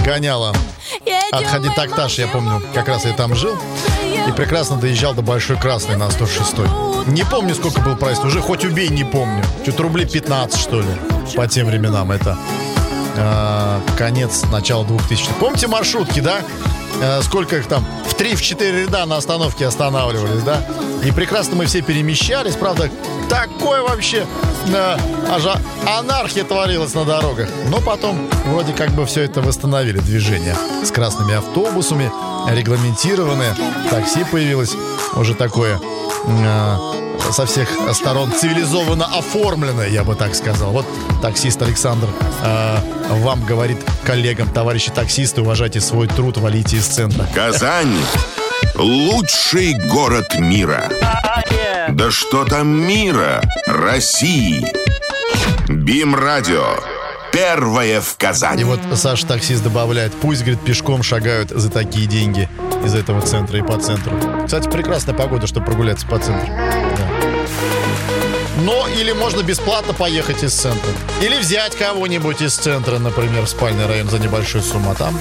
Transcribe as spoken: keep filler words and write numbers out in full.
гоняла от Хади Такташ, я помню, как раз я там жил. И прекрасно доезжал до Большой Красной на сто шестой. Не помню, сколько был прайс, уже хоть убей, не помню. Что-то рублей пятнадцать, что ли, по тем временам. Это э, конец, начало двухтысячных. Помните маршрутки, да? Э, сколько их там? В три-четыре ряда на остановке останавливались, да? И прекрасно мы все перемещались. Правда, такой вообще э, ажа, анархия творилась на дорогах. Но потом вроде как бы все это восстановили, движение. С красными автобусами, регламентированное. Такси появилось уже такое э, со всех сторон цивилизованно оформленное, я бы так сказал. Вот таксист Александр э, вам говорит коллегам: товарищи таксисты, уважайте свой труд, валите из центра. Казань — лучший город мира. Да что там мира? России. БИМ-радио. Первое в Казани. И вот Саша таксист добавляет: пусть, говорит, пешком шагают за такие деньги из этого центра и по центру. Кстати, прекрасная погода, чтобы прогуляться по центру. Да. Но или можно бесплатно поехать из центра. Или взять кого-нибудь из центра, например, в спальный район за небольшую сумму. А там